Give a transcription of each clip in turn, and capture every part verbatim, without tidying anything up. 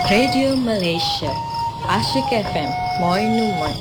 Radio Malaysia, Ashik F M, Moi Numai.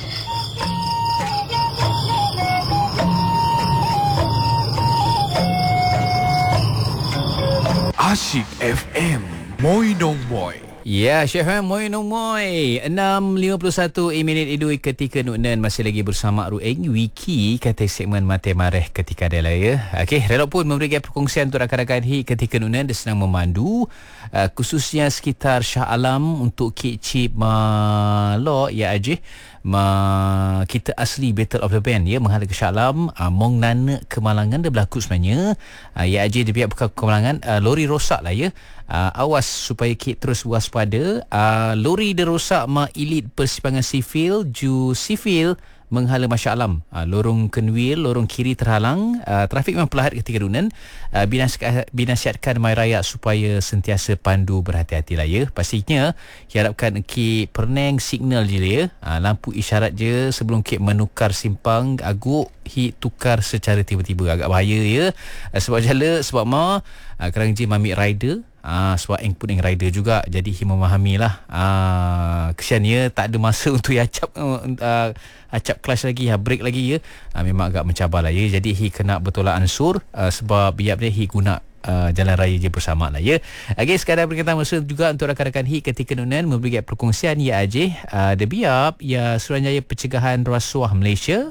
Ashik F M, Moi Dong Moi. Ya, Syekh Moi Nong Moi. enam lima puluh satu minit idui ketika Nunan masih lagi bersama Rueng Wiki kata segmen Mate Mareh ketika ada lah ya. Okey, Relok pun memberikan perkongsian untuk rakan-rakan hi ketika Nunan dia senang memandu uh, khususnya sekitar Shah Alam untuk Kek Cip Malok ya Ajih. Ma, kita asli Battle of the Band ya menghala ke Shah Alam uh, Mong Nana Kemalangan dia berlaku sebenarnya uh, ya Ajih di pihak Kemalangan uh, lori rosak lah ya. Uh, awas supaya Kit terus waspada. Uh, lori dia rosak ma elit persimpangan sivil ju sivil menghala Masya Alam. Uh, lorong Kenwil, lorong kiri terhalang. Uh, trafik memang pelahat ketika Dunan. Uh, binas- binasihatkan mai rakyat supaya sentiasa pandu berhati-hati lah ya. Pastinya harapkan Kit Perneng signal je ya. Uh, lampu isyarat je sebelum Kit menukar simpang aguk hi tukar secara tiba-tiba agak bahaya ya. Uh, sebab jala sebab ma uh, kerang je mamik rider. Ah, sebab eng pun eng rider juga, jadi hi memahamilah. Ah, kesian ya tak ada masa untuk acap uh, acap clutch lagi, ha, break lagi ya. Ah, memang agak mencabar lah ya. Jadi hi kena bertolak ansur uh, sebab biar dia hi guna Uh, jalan raya je bersama lah ya. Okey, sekadar berkata masa juga untuk rakan-rakan hi ketika Nunan memberikan perkongsian ya Ajih uh, The Biap ya Suruhanjaya Pencegahan Rasuah Malaysia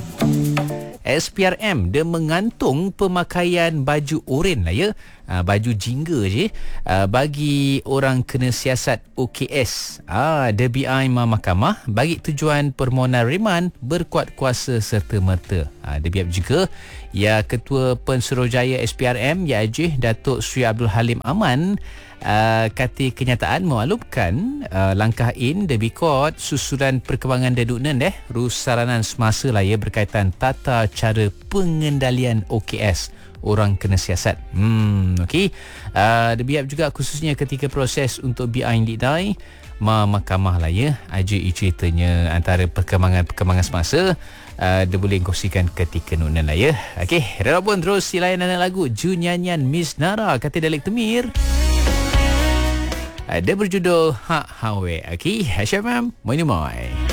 S P R M dia mengantung pemakaian baju oren lah ya. Uh, baju jingga je uh, bagi orang kena siasat O K S. Ah, D B I Mahkamah bagi tujuan permohonan reman berkuat kuasa serta merta. Ah, D B I juga ya Ketua Pensuruhjaya S P R M ya Ajih Datuk Sri Abdul Halim Aman uh, kata kenyataan memaklumkan uh, langkah in D B Court susulan perkembangan dedunan deh rusaranan semasa lah ya berkaitan tata cara pengendalian O K S orang kena siasat. Hmm, okey. Uh, D B I juga khususnya ketika proses untuk B I didai ma mahkamah lah ya. Ajik ceritanya antara perkembangan-perkembangan semasa uh, dia boleh kongsikan ketika Nunan lah ya. Okey, Relok pun terus silayan lagu Ju Nyanyian Miss Nara kata Dalek Temir. Uh, dia berjudul Hak Hawe. Okey, Syamam, Moi Moi.